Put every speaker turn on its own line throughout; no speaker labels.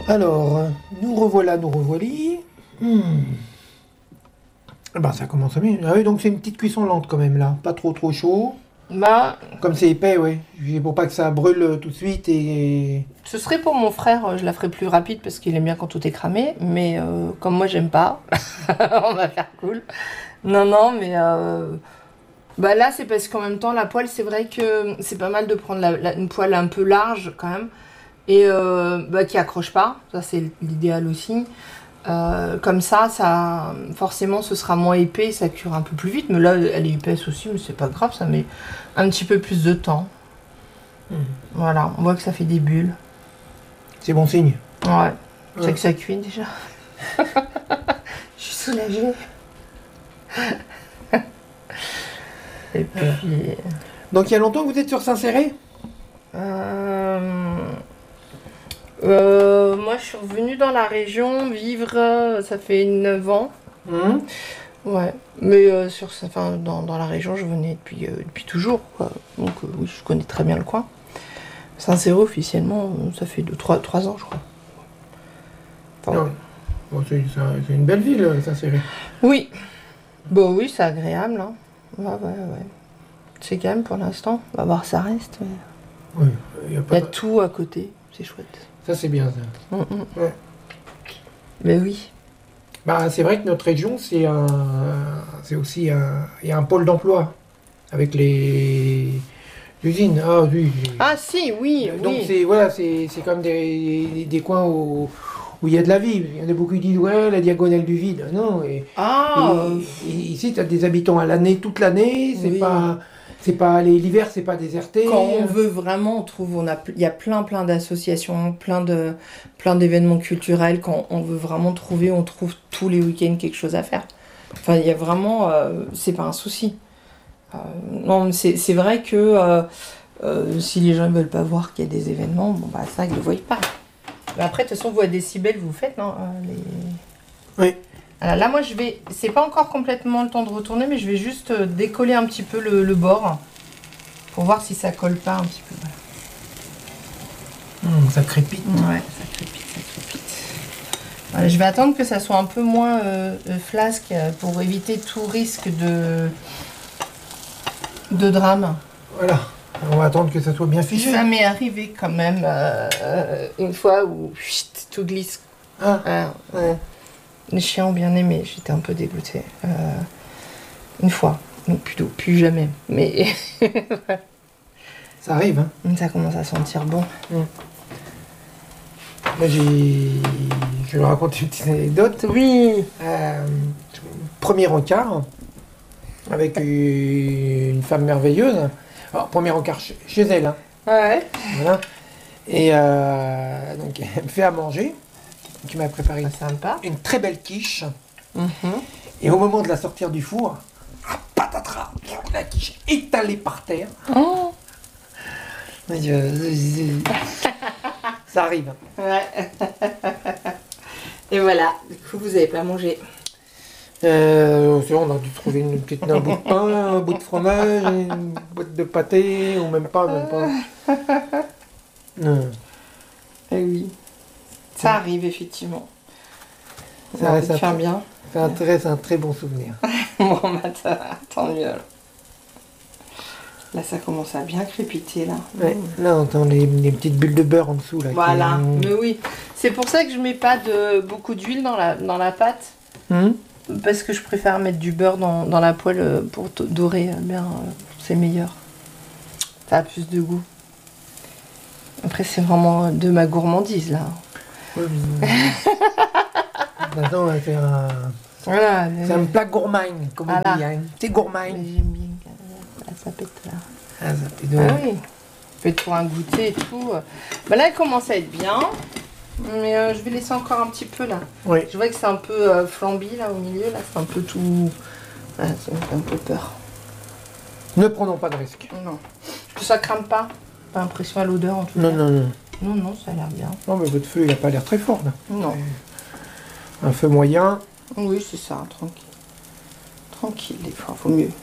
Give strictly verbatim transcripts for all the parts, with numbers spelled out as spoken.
Alors, nous revoilà, nous revoilis. Hmm. Ben, ça commence à bien. Ah oui, donc c'est une petite cuisson lente quand même là. Pas trop trop chaud.
Bah,
Comme c'est épais, oui. Pour pas que ça brûle tout de suite et...
ce serait pour mon frère, je la ferais plus rapide parce qu'il aime bien quand tout est cramé, mais euh, comme moi j'aime pas, on va faire cool. Non, non, mais euh, bah là c'est parce qu'en même temps la poêle, c'est vrai que c'est pas mal de prendre la- la- une poêle un peu large quand même et euh, bah, qui accroche pas, ça c'est l'idéal aussi. Euh, comme ça, ça, forcément, ce sera moins épais, ça cuire un peu plus vite. Mais là, elle est épaisse aussi, mais c'est pas grave, ça met un petit peu plus de temps.
Hmm.
Voilà, on voit que ça fait des bulles.
C'est bon signe.
Ouais, c'est
Ouais.
que ça cuit déjà. Je suis soulagée. Et puis,
Donc il y a longtemps que vous êtes sur Saint-Céré?
euh, euh, moi, je suis revenue dans la région vivre, euh, ça fait neuf ans.
Hmm.
Ouais, mais euh, sur, enfin, dans, dans la région, je venais depuis, euh, depuis toujours, quoi. Donc euh, oui, je connais très bien le coin. Saint-Céré, officiellement, euh, ça fait deux, trois, trois ans, je crois. Enfin,
Ouais. Bon, c'est c'est un- c'est une belle ville, Saint-Céré.
oui, bon oui, c'est agréable, hein. Ouais, ouais, ouais. C'est calme pour l'instant. On va voir, ça reste. mais
Oui, il y a
Il
pas...
y a tout à côté, c'est chouette.
Ça c'est bien ça.
Mm, mm.
Ouais.
Mais oui.
Bah, c'est vrai que notre région, c'est un, c'est aussi un, il y a un pôle d'emploi avec les usines. Ah oui.
Ah si, oui,
Donc
oui.
c'est voilà, c'est c'est comme des, des coins où, où il y a de la vie. Il y en a beaucoup qui disent ouais, la diagonale du vide. Non. Et,
Ah, euh,
et- et ici, tu as des habitants à l'année, toute l'année. C'est
Oui.
pas, c'est pas les- l'hiver, c'est pas déserté.
quand on veut vraiment, on trouve, on a, il y a plein, plein d'associations, plein de, plein d'événements culturels. Quand on veut vraiment trouver, on trouve tous les week-ends quelque chose à faire. Enfin, il y a vraiment, euh, c'est pas un souci. Euh, non, mais c'est c'est vrai que euh, euh, si les gens ne veulent pas voir qu'il y a des événements, bon bah ça, ils ne le voient pas. Mais après, de toute façon, vous à décibels, vous faites, non euh, les...
Oui.
Alors là, moi, je vais, c'est pas encore complètement le temps de retourner, mais je vais juste euh, décoller un petit peu le, le bord pour voir si ça colle pas un petit peu. Voilà.
Hum, ça crépite.
Ouais, ça crépite, ça crépite. Voilà, je vais attendre que ça soit un peu moins euh, euh, flasque euh, pour éviter tout risque de, de drame.
Voilà. On va attendre que ça soit bien figé.
Ça m'est arrivé quand même euh, euh, une fois où chut, tout glisse.
Ah,
Ah, ouais. Les chiens ont bien aimé, j'étais un peu dégoûtée. Euh, une fois, donc plus, d'eau, plus jamais. Mais
ça arrive. Hein.
ça commence à sentir bon.
Moi, j'ai, je vais vous raconter une petite anecdote.
Oui.
Euh, premier encart avec une femme merveilleuse. Alors, premier encart chez, chez elle. Hein.
Ouais.
Voilà. Et euh, donc, elle me fait à manger. Donc, il m'a préparé une,
Sympa.
une très belle quiche.
Mhm.
Et au moment de la sortir du four, ah, patatras, la quiche étalée par terre.
Oh.
Mais, euh, ça arrive.
Ouais. Et voilà, du coup, vous n'avez pas mangé.
Euh, on a dû trouver une petite, un bout de pain, un bout de fromage, une boîte de pâté, ou même pas, même pas. Non.
Eh oui. Ça arrive, effectivement.
Ça
Ça
reste un
faire
très-
bien.
C'est un très, c'est un très bon souvenir.
Bon, bah, ça va, tant mieux alors. Là, ça commence à bien crépiter, là.
Ouais. Là, on entend les, les petites bulles de beurre en dessous. Là, qui-
Voilà, mais oui. C'est pour ça que je mets pas de beaucoup d'huile dans la, dans la pâte.
Hum.
Parce que je préfère mettre du beurre dans, dans la poêle euh, pour t- dorer euh, bien. euh, C'est meilleur. Ça a plus de goût. Après, c'est vraiment de ma gourmandise, là.
Ouais, mais- Maintenant, on va faire un...
Voilà.
C'est un plat gourmand, comme on
Voilà.
dit. Hein. C'est gourmand.
Mais j'aime bien. que- Là, ça pète, là.
Ah, ça fait de...
Ah oui. Fait pour un goûter et tout. Bah là, elle commence à être bien. Mais euh, je vais laisser encore un petit peu là.
Oui.
Je vois que c'est un peu euh, flambi là au milieu. Là, c'est un peu tout. Voilà, ça me fait un peu peur.
Ne prenons pas de risques.
Non. Que ça crame pas. Pas l'impression à l'odeur en tout
Non,
cas.
non, non.
Non, non, ça a l'air bien.
Non, mais votre feu, il n'a pas l'air très fort, là.
Non.
Un feu moyen.
Oui, c'est ça, tranquille. Tranquille, des fois, faut mieux.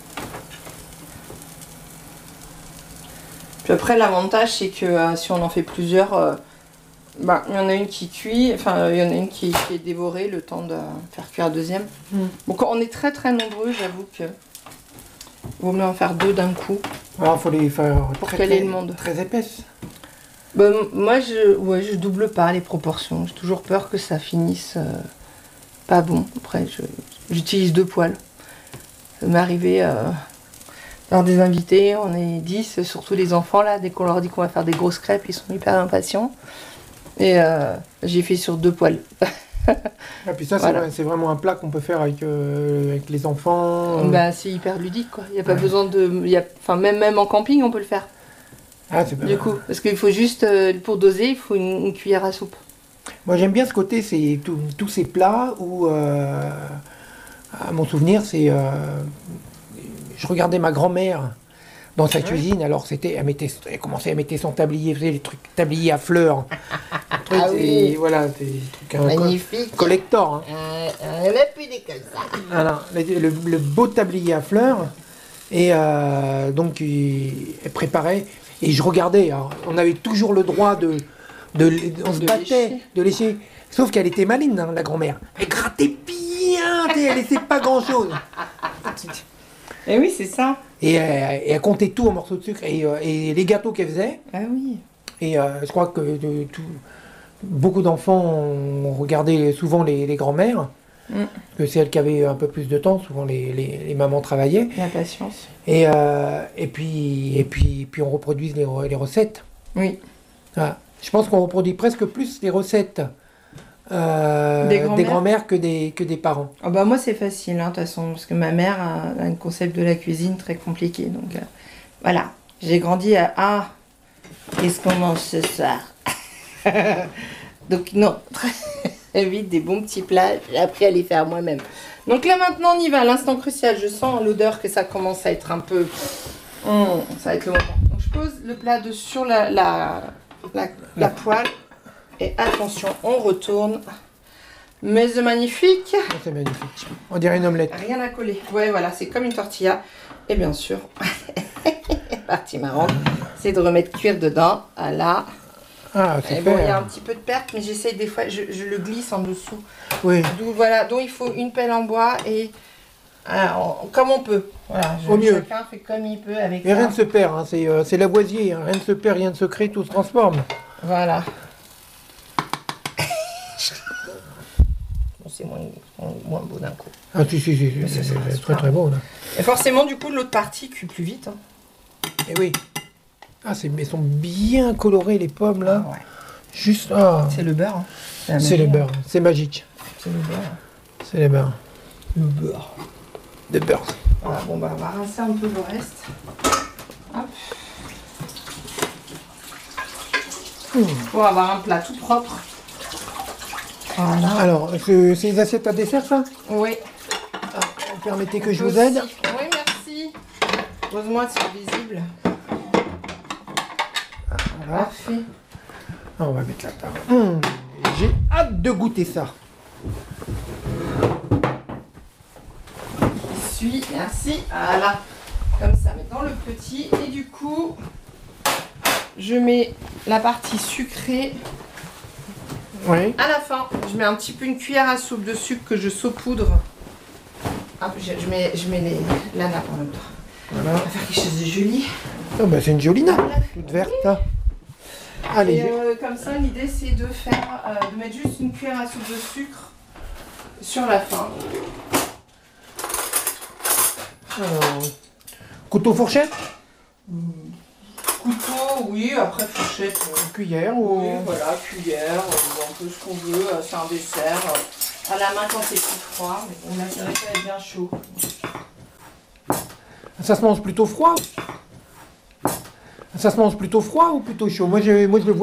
Puis après, l'avantage, c'est que euh, si on en fait plusieurs, euh, Bah, il y en a une qui cuit, enfin, il y en a une qui, qui est dévorée, le temps de faire cuire la deuxième.
Mm.
Bon, quand on est très très nombreux, j'avoue que vaut mieux en faire deux d'un coup.
Alors, il faut les faire
Pour
très,
caler
très,
le monde.
très épaisses.
Bah, m- moi, je, ouais, je double pas les proportions. J'ai toujours peur que ça finisse euh, pas bon. Après, je- j'utilise deux poêles. Ça m'est arrivé euh, d'avoir des invités, on est dix, surtout les enfants là. Dès qu'on leur dit qu'on va faire des grosses crêpes, ils sont hyper impatients. Et euh, j'ai fait sur deux poêles.
Et puis ça, c'est
Voilà.
vrai- c'est vraiment un plat qu'on peut faire avec, euh, avec les enfants. euh.
Bah, c'est hyper ludique quoi. Il n'y a pas besoin de. il Y a, enfin, même, même en camping, on peut le faire.
Ah, c'est pas
Du
mal.
coup, parce qu'il faut juste, euh, pour doser, il faut une, une cuillère à soupe.
Moi, j'aime bien ce côté, c'est tout- tous ces plats où, euh, à mon souvenir, c'est... euh, je regardais ma grand-mère dans sa cuisine, alors c'était, elle, mettait, elle commençait à mettre son tablier, vous savez, les trucs tabliers à fleurs. Trucs,
Ah oui.
et voilà, c'est des trucs un co-
Magnifique.
collector. Hein.
Euh, on a plus des comme ça.
Voilà, le, le- le beau tablier à fleurs. Et euh, donc, il- elle préparait. Et je regardais. Alors, on avait toujours le droit de. de on se
De
battait
lécher.
de lécher. Sauf qu'elle était maligne, hein, la grand-mère. Elle grattait bien, tu sais, elle laissait pas grand-chose.
Et oui, c'est ça.
Et, euh, et elle comptait tout en morceaux de sucre. Et, euh, et les gâteaux qu'elle faisait.
Ah oui.
Et euh, je crois que de- tout- beaucoup d'enfants ont regardé souvent les, les grand-mères.
Mm.
Que c'est elles qui avaient un peu plus de temps. Souvent, les, les- les mamans travaillaient.
La patience.
Et, euh, et, puis, et puis, puis on reproduit les, re- les recettes.
Oui.
Voilà. Je pense qu'on reproduit presque plus les recettes euh,
Des grand-mères
grand-mères que des, que des parents.
Ah bah moi c'est facile hein, de toute façon parce que ma mère a, a un concept de la cuisine très compliqué donc euh, voilà j'ai grandi à ah qu'est-ce qu'on mange ce soir donc non très vite des bons petits plats j'ai appris à les faire moi-même donc là maintenant on y va à l'instant crucial je sens l'odeur que ça commence à être un peu Hum, ça va être le moment donc je pose le plat de sur la la, la, la poêle et attention on retourne mais c'est magnifique.
Oh, c'est magnifique. On dirait une omelette.
Rien à coller. Ouais, voilà, c'est comme une tortilla. Et bien sûr, partie marrante, c'est de remettre cuire dedans. Voilà.
Ah,
Et
super.
bon, il y a un petit peu de perte, mais j'essaye des fois, je, je le glisse en dessous.
Oui.
Donc voilà, donc il faut une pelle en bois et alors, on- comme on peut. Voilà, je-
Au mieux.
chacun fait comme il peut avec
Mais
ça.
rien ne se perd, hein. c'est euh, c'est Lavoisier. Hein. Rien ne se perd, rien ne se crée, tout se transforme.
Voilà. Bon, c'est moins, moins beau d'un coup.
Ah, si, si, si, si,
Mais
c'est
ça, ça
c'est
reste
très
pas.
très beau. Là.
Et forcément, du coup, l'autre partie cuit plus vite. Hein.
Et oui. Ah, c'est- elles sont bien colorées, les pommes, là.
Ouais.
Juste. Ah,
C'est le beurre. Hein.
c'est le beurre. C'est magique.
C'est le beurre.
C'est le beurre.
Le beurre.
De beurre.
Voilà, bon bah on va rincer un peu le reste. Hop. Pour avoir un plat tout propre. Voilà.
Alors, je- c'est les assiettes à dessert, ça
Oui.
ah, Permettez que je vous aide.
Oui, merci. Heureusement, elles sont visibles.
Voilà.
Parfait.
Ah, on va mettre la table. Hum, J'ai hâte de goûter ça.
Suis, merci. Voilà. Comme ça, mais dans le petit. Et du coup, je mets la partie sucrée
Oui.
à la fin. Je mets un petit peu une cuillère à soupe de sucre que je saupoudre. Hop, je, je mets, je mets les, la nappe en même temps.
Voilà.
On va faire quelque chose de joli.
Ah, bah, c'est une jolie nappe. Toute verte, là. Allez,
Et euh, comme ça, l'idée c'est de faire, euh, de mettre juste une cuillère à soupe de sucre sur la fin.
alors, couteau fourchette
Couteau, oui, après fourchette. euh,
Cuillère
Oui,
ou...
voilà, cuillère, euh, un peu ce qu'on veut, euh, c'est un dessert. euh, à la main quand c'est plus froid, mais bon là c'est vrai que ça va être bien chaud.
Ça se mange plutôt froid Ça se mange plutôt froid ou plutôt chaud? Moi, je, moi, je le vois